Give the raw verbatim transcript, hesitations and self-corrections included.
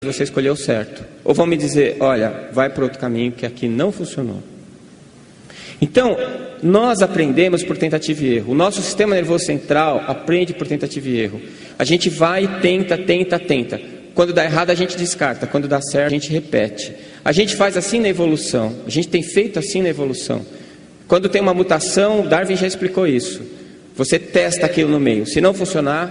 você escolheu certo. Ou vão me dizer, olha, vai para outro caminho que aqui não funcionou. Então, nós aprendemos por tentativa e erro. O nosso sistema nervoso central aprende por tentativa e erro. A gente vai, tenta, tenta, tenta. Quando dá errado, a gente descarta. Quando dá certo, a gente repete. A gente faz assim na evolução. A gente tem feito assim na evolução. Quando tem uma mutação, Darwin já explicou isso. Você testa aquilo no meio. Se não funcionar,